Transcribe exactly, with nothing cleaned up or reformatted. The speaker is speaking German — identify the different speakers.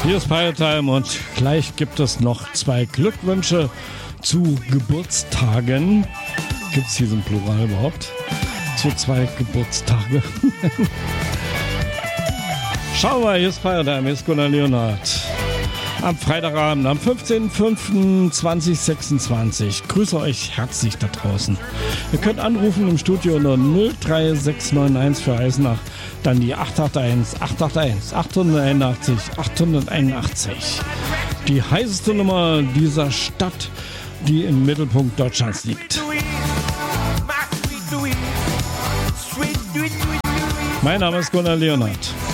Speaker 1: Hier ist Feiertime und gleich gibt es noch zwei Glückwünsche zu Geburtstagen. Gibt es hier so ein Plural überhaupt? Zu zwei Geburtstage. Schauen wir, hier ist Feiertime, hier ist Gunnar Leonhardt. Am Freitagabend, am fünfzehnten fünften zweitausendsechsundzwanzig. Grüße euch herzlich da draußen. Ihr könnt anrufen im Studio unter null drei sechs neun eins für Eisenach, dann die acht acht eins, acht acht eins, acht acht eins, acht eins eins. Die heißeste Nummer dieser Stadt, die im Mittelpunkt Deutschlands liegt. Mein Name ist Gunnar Leonhardt.